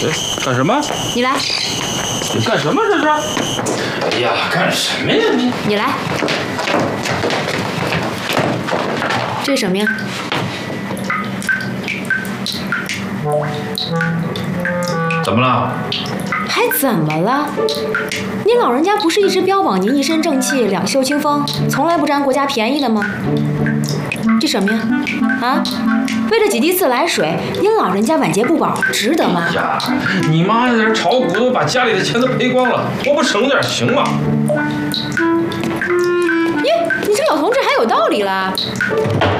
干什么？ 你来。 你干什么这是？哎呀，干什么呀你？ 你来。这是什么呀？ 怎么了？ 还怎么了？你老人家不是一直标榜您一身正气、两袖清风，从来不占国家便宜的吗？这什么呀？啊，为了几滴自来水，您老人家晚节不保，值得吗？ 哎呀，你妈在这炒股都把家里的钱都赔光了，我不省点行吗？ 耶，你这老同志还有道理了。